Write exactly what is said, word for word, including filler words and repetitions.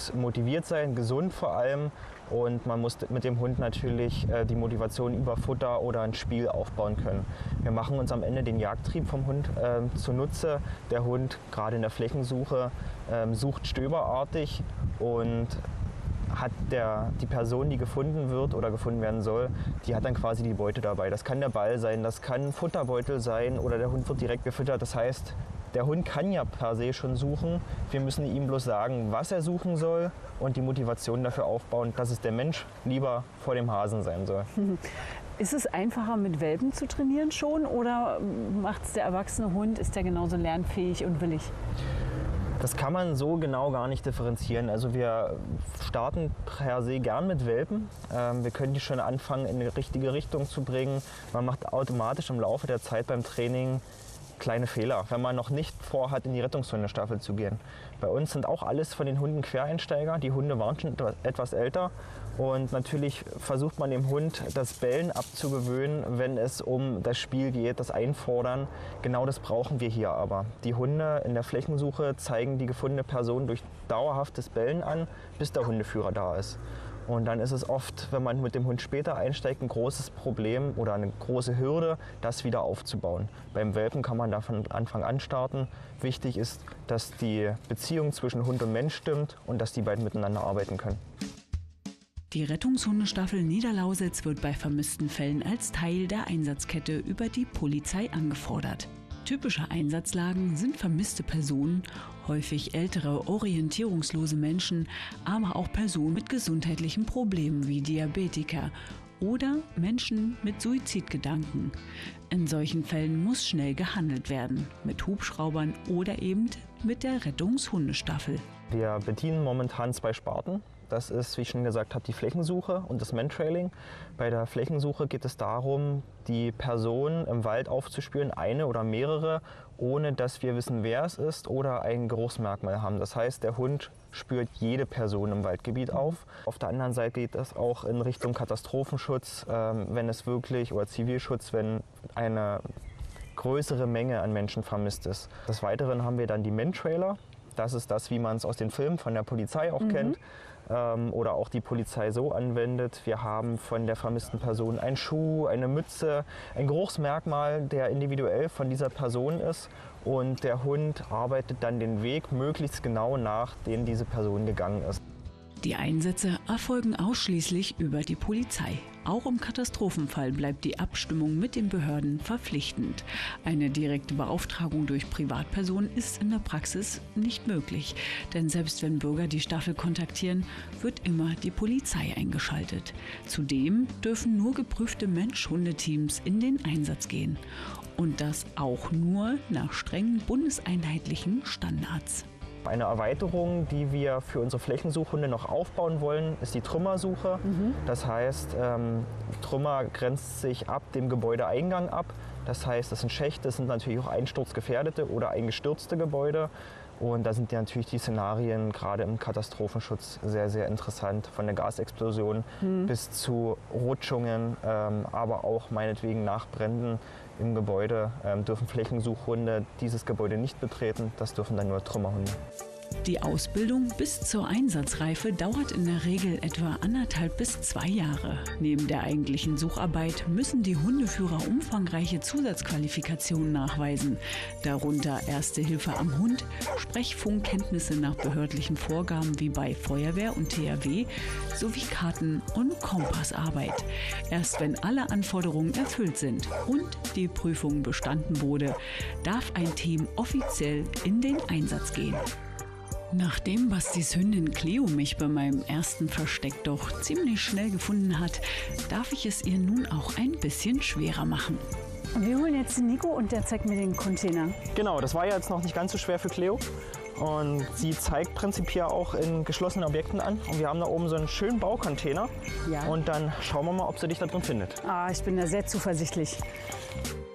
muss motiviert sein, gesund vor allem. Und man muss mit dem Hund natürlich äh, die Motivation über Futter oder ein Spiel aufbauen können. Wir machen uns am Ende den Jagdtrieb vom Hund äh, zunutze. Der Hund, gerade in der Flächensuche, äh, sucht stöberartig und hat der, die Person, die gefunden wird oder gefunden werden soll, die hat dann quasi die Beute dabei. Das kann der Ball sein, das kann ein Futterbeutel sein oder der Hund wird direkt gefüttert. Das heißt, der Hund kann ja per se schon suchen. Wir müssen ihm bloß sagen, was er suchen soll und die Motivation dafür aufbauen, dass es der Mensch lieber vor dem Hasen sein soll. Ist es einfacher, mit Welpen zu trainieren schon oder macht es der erwachsene Hund, ist der genauso lernfähig und willig? Das kann man so genau gar nicht differenzieren. Also wir starten per se gern mit Welpen. Ähm, wir können die schon anfangen, in die richtige Richtung zu bringen. Man macht automatisch im Laufe der Zeit beim Training kleine Fehler, wenn man noch nicht vorhat, in die Rettungshundestaffel zu gehen. Bei uns sind auch alles von den Hunden Quereinsteiger. Die Hunde waren schon etwas älter und natürlich versucht man dem Hund das Bellen abzugewöhnen, wenn es um das Spiel geht, das Einfordern. Genau das brauchen wir hier aber. Die Hunde in der Flächensuche zeigen die gefundene Person durch dauerhaftes Bellen an, bis der Hundeführer da ist. Und dann ist es oft, wenn man mit dem Hund später einsteigt, ein großes Problem oder eine große Hürde, das wieder aufzubauen. Beim Welpen kann man da von Anfang an starten. Wichtig ist, dass die Beziehung zwischen Hund und Mensch stimmt und dass die beiden miteinander arbeiten können. Die Rettungshundestaffel Niederlausitz wird bei vermissten Fällen als Teil der Einsatzkette über die Polizei angefordert. Typische Einsatzlagen sind vermisste Personen, häufig ältere, orientierungslose Menschen, aber auch Personen mit gesundheitlichen Problemen wie Diabetiker oder Menschen mit Suizidgedanken. In solchen Fällen muss schnell gehandelt werden, mit Hubschraubern oder eben mit der Rettungshundestaffel. Wir bedienen momentan zwei Sparten. Das ist, wie ich schon gesagt habe, die Flächensuche und das Mantrailing. Bei der Flächensuche geht es darum, die Person im Wald aufzuspüren, eine oder mehrere, ohne dass wir wissen, wer es ist oder ein Geruchsmerkmal haben. Das heißt, der Hund spürt jede Person im Waldgebiet auf. Auf der anderen Seite geht es auch in Richtung Katastrophenschutz, ähm, wenn es wirklich, oder Zivilschutz, wenn eine größere Menge an Menschen vermisst ist. Des Weiteren haben wir dann die Mantrailer. Das ist das, wie man es aus den Filmen von der Polizei auch mhm. kennt ähm, oder auch die Polizei so anwendet. Wir haben von der vermissten Person einen Schuh, eine Mütze, ein Geruchsmerkmal, der individuell von dieser Person ist. Und der Hund arbeitet dann den Weg möglichst genau nach, den diese Person gegangen ist. Die Einsätze erfolgen ausschließlich über die Polizei. Auch im Katastrophenfall bleibt die Abstimmung mit den Behörden verpflichtend. Eine direkte Beauftragung durch Privatpersonen ist in der Praxis nicht möglich. Denn selbst wenn Bürger die Staffel kontaktieren, wird immer die Polizei eingeschaltet. Zudem dürfen nur geprüfte Mensch-Hunde-Teams in den Einsatz gehen. Und das auch nur nach strengen bundeseinheitlichen Standards. Eine Erweiterung, die wir für unsere Flächensuchhunde noch aufbauen wollen, ist die Trümmersuche. Mhm. Das heißt, ähm, Trümmer grenzt sich ab dem Gebäudeeingang ab. Das heißt, das sind Schächte, das sind natürlich auch einsturzgefährdete oder eingestürzte Gebäude. Und da sind ja natürlich die Szenarien gerade im Katastrophenschutz sehr, sehr interessant. Von der Gasexplosion mhm. bis zu Rutschungen, ähm, aber auch meinetwegen nach Bränden im Gebäude ähm, dürfen Flächensuchhunde dieses Gebäude nicht betreten. Das dürfen dann nur Trümmerhunde. Die Ausbildung bis zur Einsatzreife dauert in der Regel etwa anderthalb bis zwei Jahre. Neben der eigentlichen Sucharbeit müssen die Hundeführer umfangreiche Zusatzqualifikationen nachweisen, darunter Erste Hilfe am Hund, Sprechfunkkenntnisse nach behördlichen Vorgaben wie bei Feuerwehr und T H W sowie Karten- und Kompassarbeit. Erst wenn alle Anforderungen erfüllt sind und die Prüfung bestanden wurde, darf ein Team offiziell in den Einsatz gehen. Nachdem Bastis Hündin Cleo mich bei meinem ersten Versteck doch ziemlich schnell gefunden hat, darf ich es ihr nun auch ein bisschen schwerer machen. Wir holen jetzt den Nico und der zeigt mir den Container. Genau, das war ja jetzt noch nicht ganz so schwer für Cleo. Und sie zeigt prinzipiell auch in geschlossenen Objekten an. Und wir haben da oben so einen schönen Baucontainer. Ja. Und dann schauen wir mal, ob sie dich da drin findet. Ah, ich bin da sehr zuversichtlich.